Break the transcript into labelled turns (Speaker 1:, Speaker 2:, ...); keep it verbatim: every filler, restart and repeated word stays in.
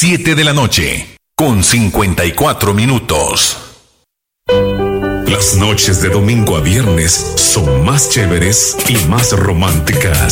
Speaker 1: siete de la noche, con cincuenta y cuatro minutos. Las noches de domingo a viernes son más chéveres y más románticas